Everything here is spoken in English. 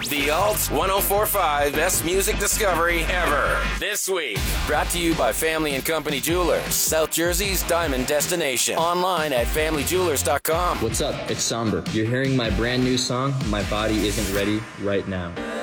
The Alt 1045 Best Music Discovery Ever. This week, brought to you by Family and Company Jewelers, South Jersey's diamond destination. Online at familyjewelers.com. What's up? It's Somber. You're hearing my brand new song, My Body Isn't Ready, right now.